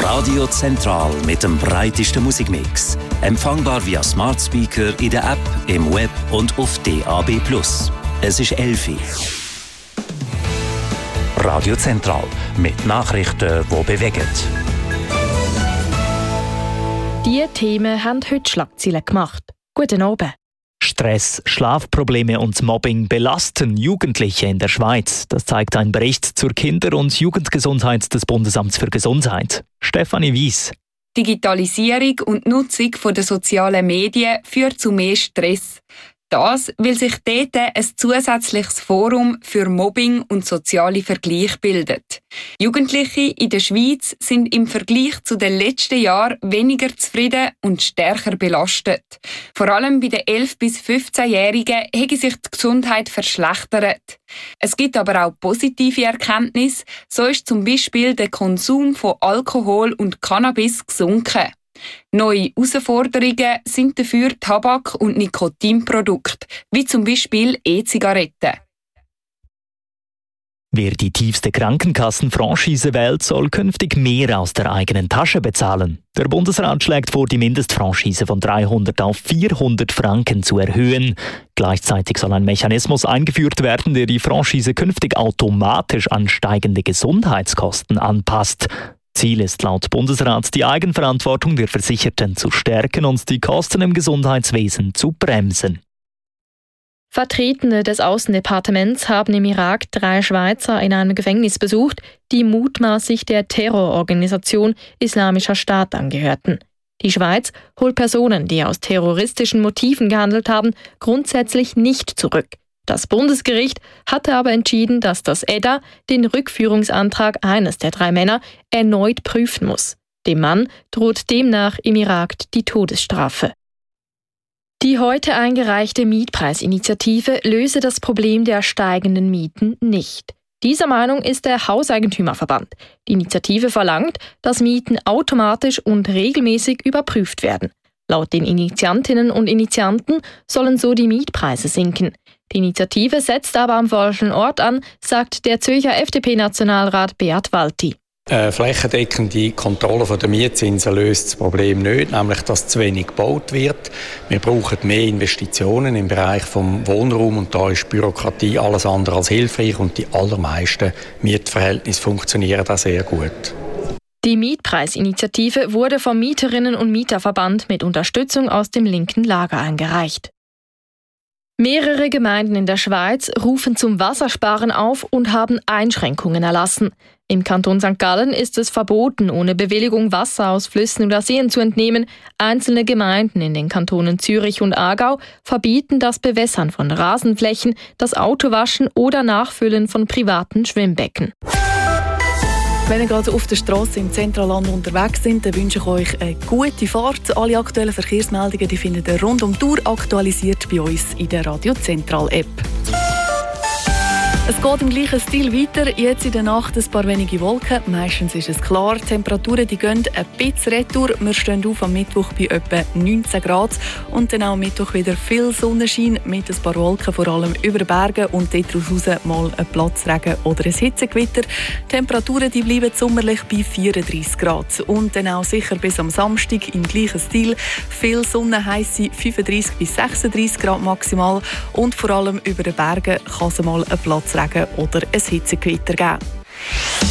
Radio Zentral mit dem breitesten Musikmix. Empfangbar via Smart Speaker in der App, im Web und auf DAB+. Es ist 11 Uhr. Radio Zentral mit Nachrichten, die bewegen. Diese Themen haben heute Schlagzeilen gemacht. Guten Abend. Stress, Schlafprobleme und Mobbing belasten Jugendliche in der Schweiz. Das zeigt ein Bericht zur Kinder- und Jugendgesundheit des Bundesamts für Gesundheit. Stefanie Weiss. Digitalisierung und Nutzung der sozialen Medien führt zu mehr Stress. Das, weil sich dort ein zusätzliches Forum für Mobbing und soziale Vergleich bildet. Jugendliche in der Schweiz sind im Vergleich zu den letzten Jahren weniger zufrieden und stärker belastet. Vor allem bei den 11- bis 15-Jährigen hat sich die Gesundheit verschlechtert. Es gibt aber auch positive Erkenntnisse. So ist zum Beispiel der Konsum von Alkohol und Cannabis gesunken. Neue Herausforderungen sind dafür Tabak- und Nikotinprodukte, wie zum Beispiel E-Zigaretten. Wer die tiefste Krankenkassenfranchise wählt, soll künftig mehr aus der eigenen Tasche bezahlen. Der Bundesrat schlägt vor, die Mindestfranchise von 300 auf 400 Franken zu erhöhen. Gleichzeitig soll ein Mechanismus eingeführt werden, der die Franchise künftig automatisch an steigende Gesundheitskosten anpasst. Ziel ist laut Bundesrat, die Eigenverantwortung der Versicherten zu stärken und die Kosten im Gesundheitswesen zu bremsen. Vertretende des Außendepartements haben im Irak 3 Schweizer in einem Gefängnis besucht, die mutmaßlich der Terrororganisation Islamischer Staat angehörten. Die Schweiz holt Personen, die aus terroristischen Motiven gehandelt haben, grundsätzlich nicht zurück. Das Bundesgericht hatte aber entschieden, dass das EDA den Rückführungsantrag eines der 3 Männer erneut prüfen muss. Dem Mann droht demnach im Irak die Todesstrafe. Die heute eingereichte Mietpreisinitiative löse das Problem der steigenden Mieten nicht. Dieser Meinung ist der Hauseigentümerverband. Die Initiative verlangt, dass Mieten automatisch und regelmäßig überprüft werden. Laut den Initiantinnen und Initianten sollen so die Mietpreise sinken. Die Initiative setzt aber am falschen Ort an, sagt der Zürcher FDP-Nationalrat Beat Walti. Flächendeckende Kontrolle der Mietzinsen löst das Problem nicht, nämlich dass zu wenig gebaut wird. Wir brauchen mehr Investitionen im Bereich des Wohnraums und da ist Bürokratie alles andere als hilfreich und die allermeisten Mietverhältnisse funktionieren da sehr gut. Die Mietpreisinitiative wurde vom Mieterinnen- und Mieterverband mit Unterstützung aus dem linken Lager eingereicht. Mehrere Gemeinden in der Schweiz rufen zum Wassersparen auf und haben Einschränkungen erlassen. Im Kanton St. Gallen ist es verboten, ohne Bewilligung Wasser aus Flüssen oder Seen zu entnehmen. Einzelne Gemeinden in den Kantonen Zürich und Aargau verbieten das Bewässern von Rasenflächen, das Autowaschen oder Nachfüllen von privaten Schwimmbecken. Wenn ihr gerade auf der Straße im Zentralland unterwegs sind, dann wünsche ich euch eine gute Fahrt. Alle aktuellen Verkehrsmeldungen die findet ihr rund um die Tour aktualisiert bei uns in der Radio Zentral App. Es geht im gleichen Stil weiter. Jetzt in der Nacht ein paar wenige Wolken. Meistens ist es klar. Die Temperaturen die gehen ein bisschen retour. Wir stehen auf am Mittwoch bei etwa 19 Grad. Und dann auch am Mittwoch wieder viel Sonnenschein mit ein paar Wolken, vor allem über den Bergen. Und daraus raus mal ein Platzregen oder ein Hitzegewitter. Die Temperaturen die bleiben sommerlich bei 34 Grad. Und dann auch sicher bis am Samstag im gleichen Stil. Viel Sonne, heisse 35 bis 36 Grad maximal. Und vor allem über den Bergen kann es mal ein Platzregen oder ein Hitzegewitter geben.